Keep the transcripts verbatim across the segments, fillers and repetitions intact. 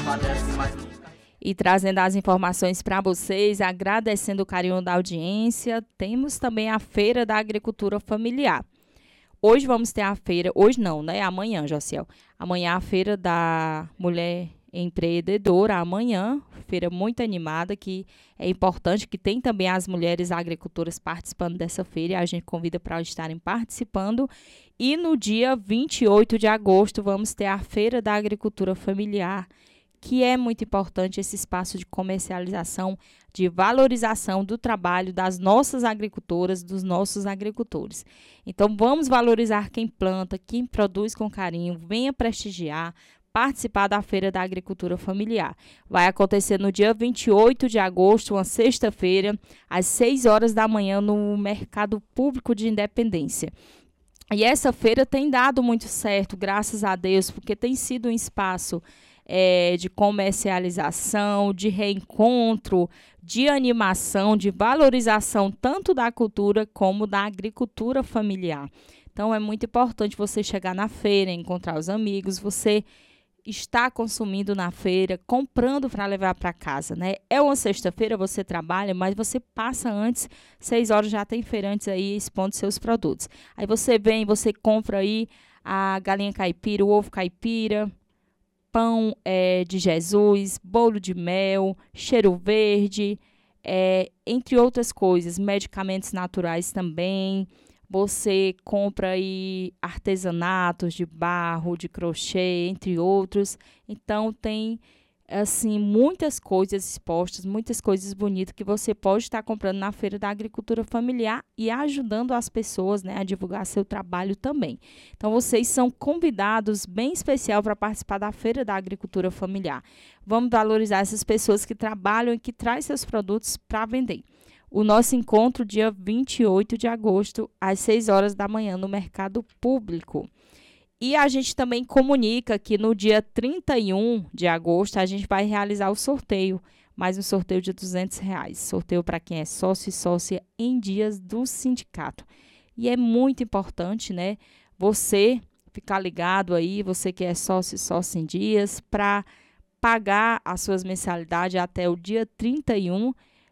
E trazendo as informações para vocês, agradecendo o carinho da audiência, temos também a Feira da Agricultura Familiar. Hoje vamos ter a feira, hoje não, né? Amanhã, Josiel. Amanhã a Feira da Mulher Empreendedora, amanhã, feira muito animada, que é importante, que tem também as mulheres agricultoras participando dessa feira, e a gente convida para estarem participando. E no dia vinte e oito de agosto vamos ter a Feira da Agricultura Familiar, que é muito importante esse espaço de comercialização, de valorização do trabalho das nossas agricultoras, dos nossos agricultores. Então, vamos valorizar quem planta, quem produz com carinho, venha prestigiar, participar da Feira da Agricultura Familiar. Vai acontecer no dia vinte e oito de agosto, uma sexta-feira, às seis horas da manhã, no Mercado Público de Independência. E essa feira tem dado muito certo, graças a Deus, porque tem sido um espaço É, de comercialização, de reencontro, de animação, de valorização tanto da cultura como da agricultura familiar. Então, é muito importante você chegar na feira, encontrar os amigos, você está consumindo na feira, comprando para levar para casa, né? É uma sexta-feira, você trabalha, mas você passa antes, seis horas já tem feirantes aí expondo seus produtos. Aí você vem, você compra aí a galinha caipira, o ovo caipira, pão é, de Jesus, bolo de mel, cheiro verde, é, entre outras coisas, medicamentos naturais também. Você compra aí artesanatos de barro, de crochê, entre outros. Então, tem assim muitas coisas expostas, muitas coisas bonitas que você pode estar comprando na Feira da Agricultura Familiar e ajudando as pessoas, né, a divulgar seu trabalho também. Então, vocês são convidados bem especial para participar da Feira da Agricultura Familiar. Vamos valorizar essas pessoas que trabalham e que trazem seus produtos para vender. O nosso encontro dia vinte e oito de agosto, às seis horas da manhã, no Mercado Público. E a gente também comunica que no dia trinta e um de agosto a gente vai realizar o sorteio, mais um sorteio de duzentos reais. Sorteio para quem é sócio e sócia em dias do sindicato. E é muito importante, né, você ficar ligado aí, você que é sócio e sócia em dias, para pagar as suas mensalidades até o dia trinta e um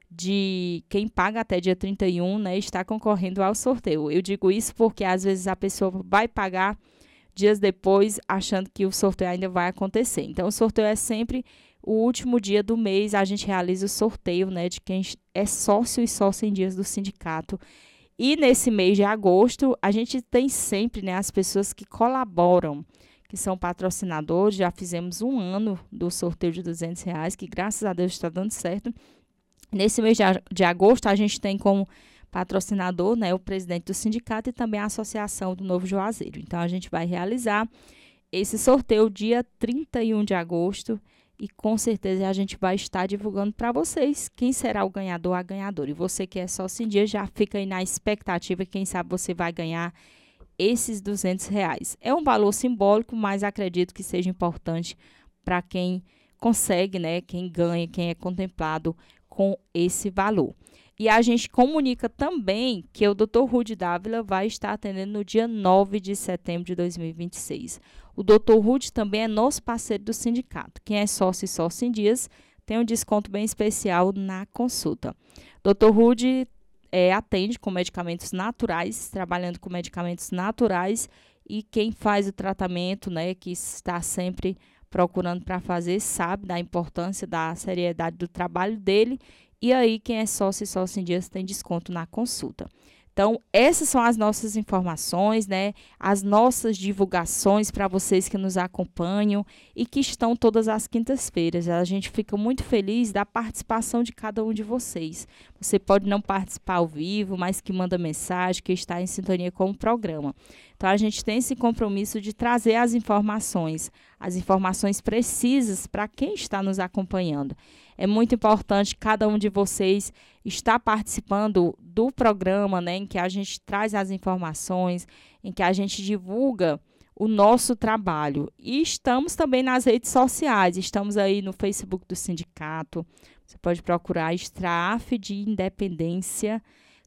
de quem paga até dia trinta e um, né, está concorrendo ao sorteio. Eu digo isso porque às vezes a pessoa vai pagar dias depois, achando que o sorteio ainda vai acontecer. Então, o sorteio é sempre o último dia do mês, a gente realiza o sorteio, né, de quem é sócio e sócia em dias do sindicato. E nesse mês de agosto, a gente tem sempre, né, as pessoas que colaboram, que são patrocinadores. Já fizemos um ano do sorteio de duzentos reais, que graças a Deus está dando certo. Nesse mês de, de agosto, a gente tem como patrocinador, né, o presidente do sindicato e também a Associação do Novo Juazeiro. Então, a gente vai realizar esse sorteio dia trinta e um de agosto e com certeza a gente vai estar divulgando para vocês quem será o ganhador ou a ganhadora. E você que é sócio em dia já fica aí na expectativa, quem sabe você vai ganhar esses duzentos reais. É um valor simbólico, mas acredito que seja importante para quem consegue, né, quem ganha, quem é contemplado com esse valor. E a gente comunica também que o doutor Rude Dávila vai estar atendendo no dia nove de setembro de dois mil e vinte e seis. O doutor Rude também é nosso parceiro do sindicato. Quem é sócio e sócio em dias tem um desconto bem especial na consulta. doutor Rude é, atende com medicamentos naturais, trabalhando com medicamentos naturais, e quem faz o tratamento, né, que está sempre procurando para fazer, sabe da importância, da seriedade do trabalho dele. E aí, quem é sócio e sócio em dias tem desconto na consulta. Então, essas são as nossas informações, né? As nossas divulgações para vocês que nos acompanham e que estão todas as quintas-feiras. A gente fica muito feliz da participação de cada um de vocês. Você pode não participar ao vivo, mas que manda mensagem, que está em sintonia com o programa. Então, a gente tem esse compromisso de trazer as informações, as informações precisas para quem está nos acompanhando. É muito importante cada um de vocês estar participando do programa, né, em que a gente traz as informações, em que a gente divulga o nosso trabalho. E estamos também nas redes sociais, estamos aí no Facebook do sindicato, você pode procurar Extraaf de Independência,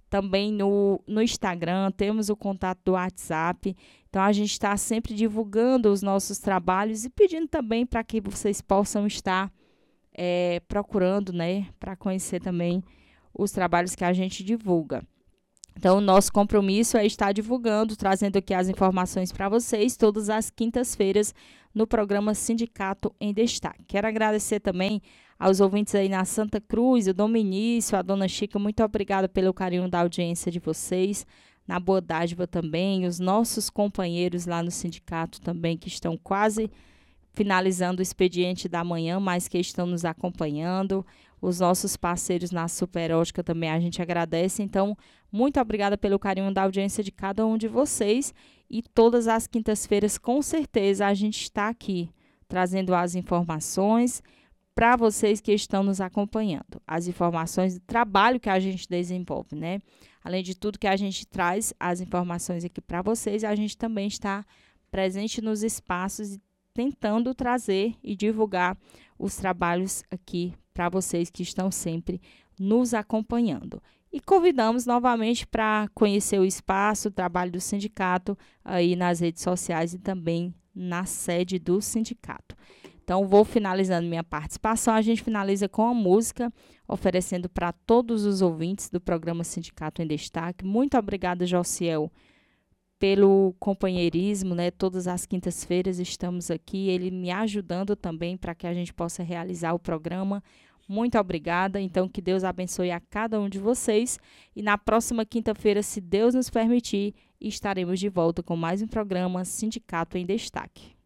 também no, no Instagram, temos o contato do WhatsApp. Então, a gente está sempre divulgando os nossos trabalhos e pedindo também para que vocês possam estar é, procurando, né, para conhecer também os trabalhos que a gente divulga. Então, o nosso compromisso é estar divulgando, trazendo aqui as informações para vocês, todas as quintas-feiras, no programa Sindicato em Destaque. Quero agradecer também aos ouvintes aí na Santa Cruz, o Dominício, a Dona Chica, muito obrigada pelo carinho da audiência de vocês, na Boa Dádiva também, os nossos companheiros lá no sindicato também, que estão quase finalizando o expediente da manhã, mas que estão nos acompanhando, os nossos parceiros na Superótica também a gente agradece. Então, muito obrigada pelo carinho da audiência de cada um de vocês, e todas as quintas-feiras, com certeza, a gente está aqui trazendo as informações para vocês que estão nos acompanhando, as informações do trabalho que a gente desenvolve, né? Além de tudo que a gente traz as informações aqui para vocês, a gente também está presente nos espaços e tentando trazer e divulgar os trabalhos aqui para vocês que estão sempre nos acompanhando. E convidamos novamente para conhecer o espaço, o trabalho do sindicato aí nas redes sociais e também na sede do sindicato. Então, vou finalizando minha participação. A gente finaliza com a música, oferecendo para todos os ouvintes do programa Sindicato em Destaque. Muito obrigada, Josiel, pelo companheirismo, né? Todas as quintas-feiras estamos aqui, ele me ajudando também para que a gente possa realizar o programa. Muito obrigada. Então, que Deus abençoe a cada um de vocês. E na próxima quinta-feira, se Deus nos permitir, estaremos de volta com mais um programa Sindicato em Destaque.